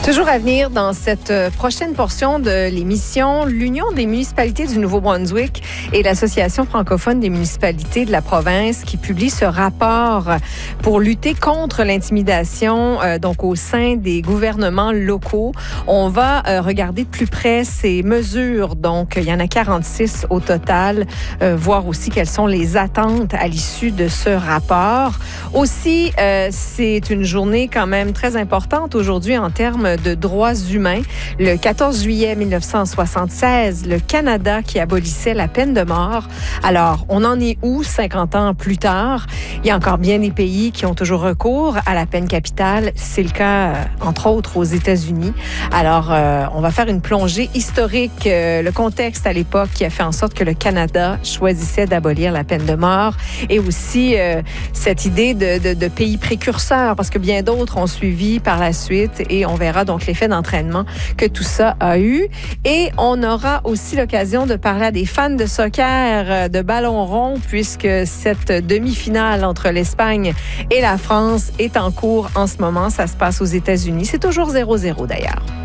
Toujours à venir dans cette prochaine portion de l'émission, l'Union des municipalités du Nouveau-Brunswick et l'Association francophone des municipalités de la province qui publie ce rapport pour lutter contre l'intimidation donc au sein des gouvernements locaux. On va regarder de plus près ces mesures. Donc, il y en a 46 au total. Voir aussi quelles sont les attentes à l'issue de ce rapport. Aussi, c'est une journée quand même très importante aujourd'hui en termes de droits humains. Le 14 juillet 1976, le Canada qui abolissait la peine de mort. Alors, on en est où 50 ans plus tard? Il y a encore bien des pays qui ont toujours recours à la peine capitale. C'est le cas, entre autres, aux États-Unis. Alors, on va faire une plongée historique. Le contexte à l'époque qui a fait en sorte que le Canada choisissait d'abolir la peine de mort et aussi cette idée de pays précurseurs parce que bien d'autres ont suivi par la suite et on verra donc l'effet d'entraînement que tout ça a eu. Et on aura aussi l'occasion de parler à des fans de soccer, de ballon rond, puisque cette demi-finale entre l'Espagne et la France est en cours en ce moment. Ça se passe aux États-Unis. C'est toujours 0-0 d'ailleurs.